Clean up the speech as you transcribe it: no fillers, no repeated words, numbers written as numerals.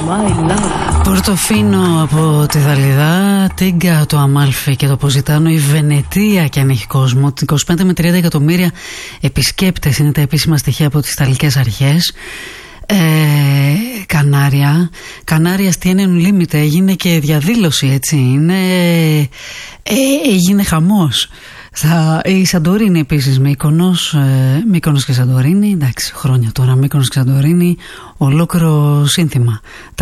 My love. Πορτοφίνο από τη Δαλιδά, Τίγκα το Αμάλφι και το Ποζιτάνο, η Βενετία και αν έχει κόσμο. 25 με 30 εκατομμύρια επισκέπτες είναι τα επίσημα στοιχεία από τις Ιταλικές αρχές. Κανάρια στη Unlimited έγινε και διαδήλωση, έτσι είναι, έγινε χαμός. Η Σαντορίνη επίσης, Μύκονος και Σαντορίνη, εντάξει, χρόνια τώρα, Μύκονος και Σαντορίνη, ολόκληρο σύνθημα.